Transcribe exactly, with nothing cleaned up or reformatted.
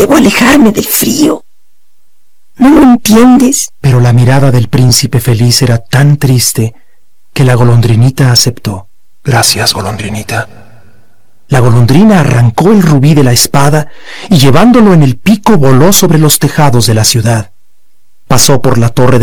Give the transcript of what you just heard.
Debo alejarme del frío. ¿No lo entiendes? Pero la mirada del príncipe feliz era tan triste que la golondrinita aceptó. Gracias, golondrinita. La golondrina arrancó el rubí de la espada y llevándolo en el pico voló sobre los tejados de la ciudad. Pasó por la torre